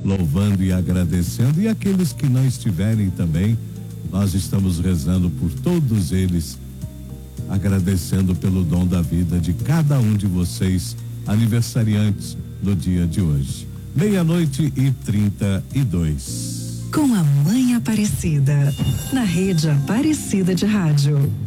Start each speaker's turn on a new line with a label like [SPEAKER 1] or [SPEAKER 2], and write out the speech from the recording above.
[SPEAKER 1] louvando e agradecendo, e aqueles que não estiverem também, nós estamos rezando por todos eles, agradecendo pelo dom da vida de cada um de vocês, aniversariantes do dia de hoje. 00:32.
[SPEAKER 2] Com a Mãe Aparecida, na Rede Aparecida de Rádio.